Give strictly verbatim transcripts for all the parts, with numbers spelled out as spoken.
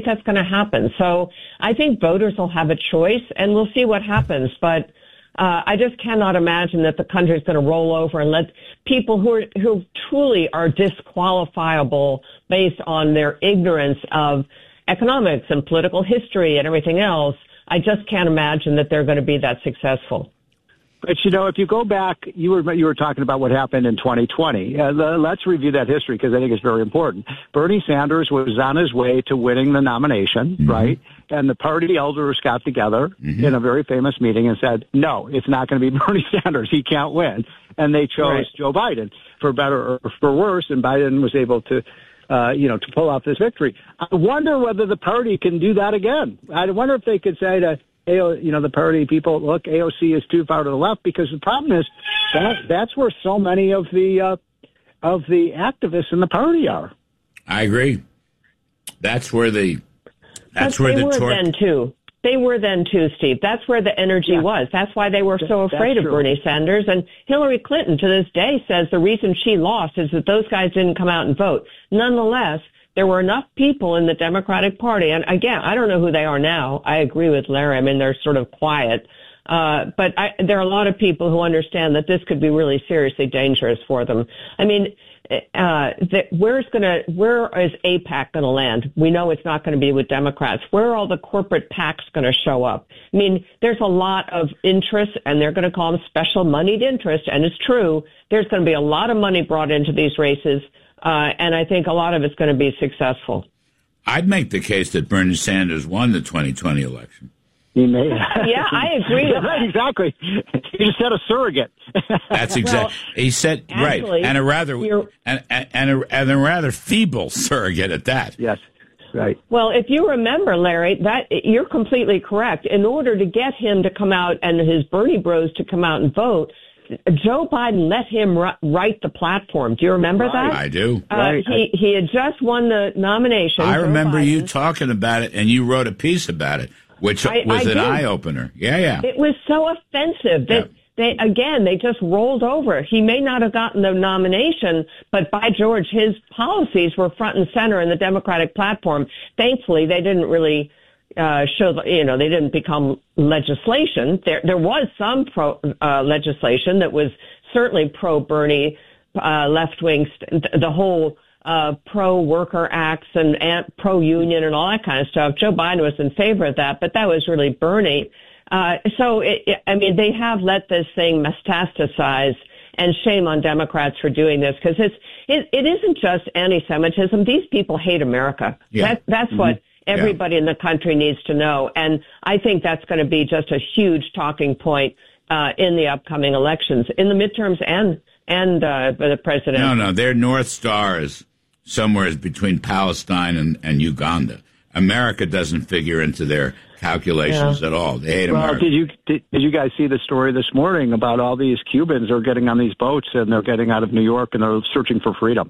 that's going to happen. So I think voters will have a choice, and we'll see what happens. But uh, I just cannot imagine that the country is going to roll over and let people who are, who truly are disqualifiable based on their ignorance of economics and political history and everything else. I just can't imagine that they're going to be that successful. But, you know, if you go back, you were you were talking about what happened in twenty twenty. Uh, let's review that history because I think it's very important. Bernie Sanders was on his way to winning the nomination, mm-hmm. right? And the party elders got together mm-hmm. in a very famous meeting and said, no, it's not going to be Bernie Sanders. He can't win. And they chose right. Joe Biden, for better or for worse, and Biden was able to, uh, you know, to pull off this victory. I wonder whether the party can do that again. I wonder if they could say to, you know, the party people, look, A O C is too far to the left, because the problem is that that's where so many of the uh, of the activists in the party are. I agree. That's where the that's but where they the were tor- then too. They were then too, Steve. That's where the energy yeah. was. That's why they were so afraid of Bernie Sanders. And Hillary Clinton, to this day, says the reason she lost is that those guys didn't come out and vote. Nonetheless, there were enough people in the Democratic Party, and again, I don't know who they are now. I agree with Larry. I mean, they're sort of quiet. Uh, but I, there are a lot of people who understand that this could be really seriously dangerous for them. I mean, uh, the, where's gonna, where is AIPAC going to land? We know it's not going to be with Democrats. Where are all the corporate PACs going to show up? I mean, there's a lot of interest, and they're going to call them special moneyed interest, and it's true. There's going to be a lot of money brought into these races. Uh, and I think a lot of it's going to be successful. I'd make the case that Bernie Sanders won the twenty twenty election. He may. Yeah, I agree with that. Exactly. He just said a surrogate. That's exactly. Well, he said actually, right, and a rather and and, and, a, and a rather feeble surrogate at that. Yes. Right. Well, if you remember, Larry, that you're completely correct. In order to get him to come out and his Bernie bros to come out and vote, Joe Biden let him write the platform. Do you remember right. that? I do. Uh, right. He he had just won the nomination. I Joe remember Biden. you talking about it, and you wrote a piece about it, which I, was I an did. eye opener. Yeah, yeah. It was so offensive that yeah. they again they just rolled over. He may not have gotten the nomination, but by George, his policies were front and center in the Democratic platform. Thankfully, they didn't really. Uh, show, you know, they didn't become legislation. There, there was some pro, uh, legislation that was certainly pro-Bernie, uh, left-wing, st- the whole, uh, pro-worker acts and, and pro-union and all that kind of stuff. Joe Biden was in favor of that, but that was really Bernie. Uh, so, it, it, I mean, they have let this thing metastasize, and shame on Democrats for doing this, because it's, it, it isn't just anti-Semitism. These people hate America. Yeah. That, that's Mm-hmm. what everybody yeah. in the country needs to know. And I think that's going to be just a huge talking point uh, in the upcoming elections, in the midterms and and uh, the president. No, no, their North Star is somewhere between Palestine and, and Uganda. America doesn't figure into their calculations yeah. at all. They hate well, America. Did you did, did you guys see the story this morning about all these Cubans are getting on these boats and they're getting out of New York and they're searching for freedom?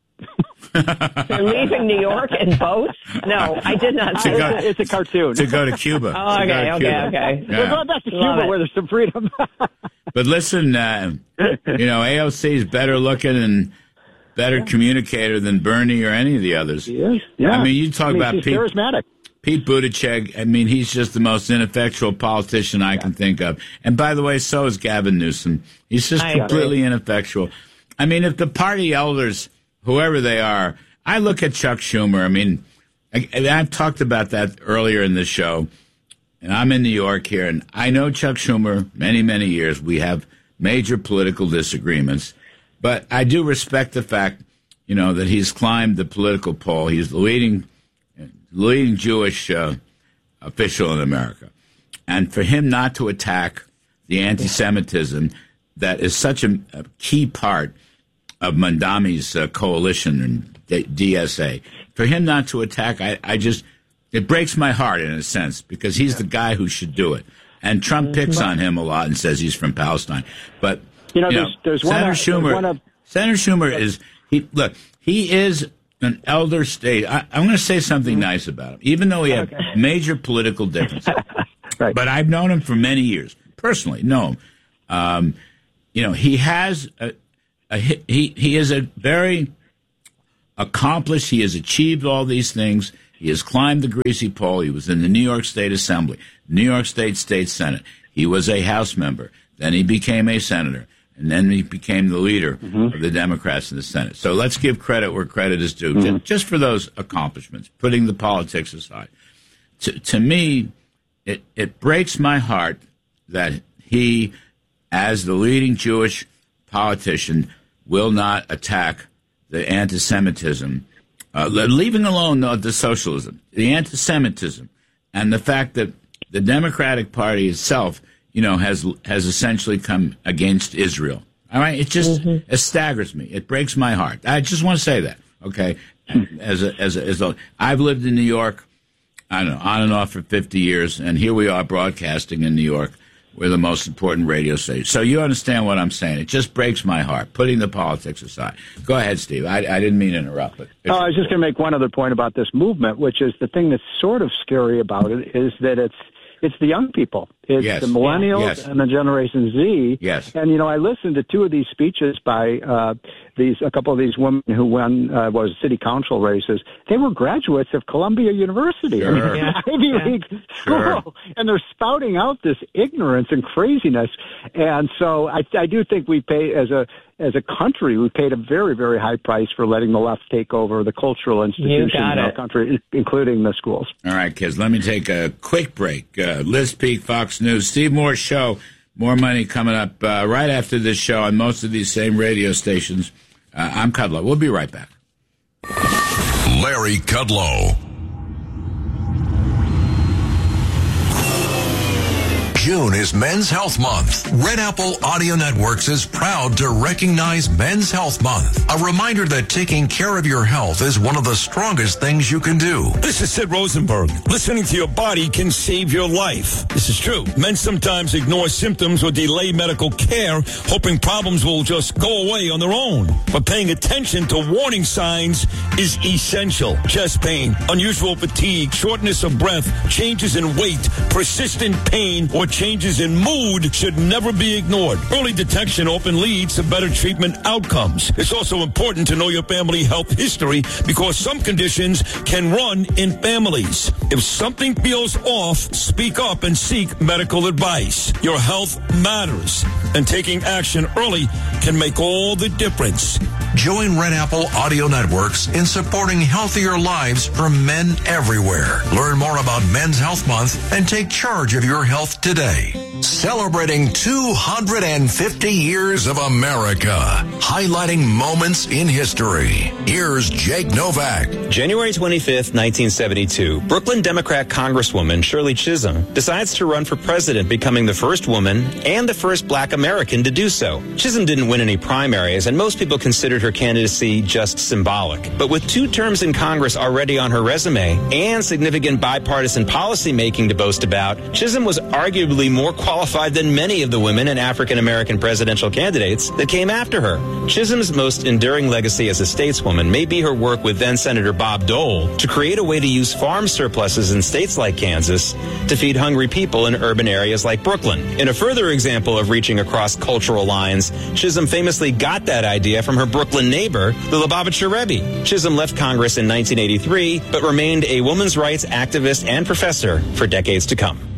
They're leaving New York in boats? No, I did not see go, that. It's a cartoon. To go to Cuba. Oh, okay, okay, Cuba. okay. Yeah. We're going back to Cuba it. where there's some freedom. But listen, uh, you know, A O C is better looking and better yeah. communicator than Bernie or any of the others. Yes. Yeah. I mean, you talk I mean, about she's Pete, charismatic. Pete Buttigieg. I mean, he's just the most ineffectual politician I yeah. can think of. And by the way, so is Gavin Newsom. He's just I completely agree. ineffectual. I mean, if the party elders, whoever they are, I look at Chuck Schumer. I mean, I, I've talked about that earlier in the show, and I'm in New York here, and I know Chuck Schumer many, many years. We have major political disagreements, but I do respect the fact, you know, that he's climbed the political pole. He's the leading, leading Jewish uh, official in America. And for him not to attack the anti-Semitism that is such a, a key part of Mandami's uh, coalition and D S A, for him not to attack, I, I just, it breaks my heart in a sense, because he's the guy who should do it. And Trump picks on him a lot and says he's from Palestine. But, you know, you there's, know there's Senator one, Schumer, one of, Senator Schumer is, he look, he is an elder state. I, I'm going to say something nice about him, even though we have okay. major political differences. Right. But I've known him for many years, personally, know him. Um, you know, he has a, a he he is a very accomplished. He has achieved all these things. He has climbed the greasy pole. He was in the New York State Assembly, New York State State Senate. He was a House member. Then he became a senator. And then he became the leader mm-hmm. of the Democrats in the Senate. So let's give credit where credit is due, mm-hmm. just for those accomplishments, putting the politics aside. To, to me, it, it breaks my heart that he, as the leading Jewish politician, will not attack the anti-Semitism, uh, leaving alone the, the socialism, the anti-Semitism, and the fact that the Democratic Party itself, you know, has has essentially come against Israel. All right, it just mm-hmm. it staggers me. It breaks my heart. I just want to say that. Okay, as a as a, as a I've lived in New York, I don't know, on and off for fifty years, and here we are broadcasting in New York. We're the most important radio station. So you understand what I'm saying. It just breaks my heart, putting the politics aside. Go ahead, Steve. I, I didn't mean to interrupt. But oh, I was just going to make one other point about this movement, which is the thing that's sort of scary about it is that it's it's the young people. It's yes. the millennials yes. and the Generation Z. Yes. And, you know, I listened to two of these speeches by uh, these a couple of these women who won uh, was city council races. They were graduates of Columbia University. Sure. I mean, yeah. Ivy yeah. League school. Sure. And they're spouting out this ignorance and craziness. And so I, I do think we pay, as a as a country, we paid a very, very high price for letting the left take over the cultural institutions in our country, including the schools. All right, kids, let me take a quick break. Uh, Liz Peek, Fox News. Steve Moore's show, More Money, coming up uh, right after this show on most of these same radio stations. Uh, I'm Kudlow. We'll be right back. Larry Kudlow. June is Men's Health Month. Red Apple Audio Networks is proud to recognize Men's Health Month. A reminder that taking care of your health is one of the strongest things you can do. This is Sid Rosenberg. Listening to your body can save your life. This is true. Men sometimes ignore symptoms or delay medical care, hoping problems will just go away on their own. But paying attention to warning signs is essential. Chest pain, unusual fatigue, shortness of breath, changes in weight, persistent pain, or changes in mood should never be ignored. Early detection often leads to better treatment outcomes. It's also important to know your family health history because some conditions can run in families. If something feels off, speak up and seek medical advice. Your health matters, and taking action early can make all the difference. Join Red Apple Audio Networks in supporting healthier lives for men everywhere. Learn more about Men's Health Month and take charge of your health today. Celebrating two hundred fifty years of America, highlighting moments in history. Here's Jake Novak. January twenty-fifth, nineteen seventy-two, Brooklyn Democrat Congresswoman Shirley Chisholm decides to run for president, becoming the first woman and the first black American to do so. Chisholm didn't win any primaries, and most people considered her candidacy just symbolic. But with two terms in Congress already on her resume and significant bipartisan policy making to boast about, Chisholm was arguably more qualified than many of the women and African-American presidential candidates that came after her. Chisholm's most enduring legacy as a stateswoman may be her work with then-Senator Bob Dole to create a way to use farm surpluses in states like Kansas to feed hungry people in urban areas like Brooklyn. In a further example of reaching across cultural lines, Chisholm famously got that idea from her Brooklyn neighbor, the Lubavitcher Rebbe. Chisholm left Congress in nineteen eighty-three, but remained a women's rights activist and professor for decades to come.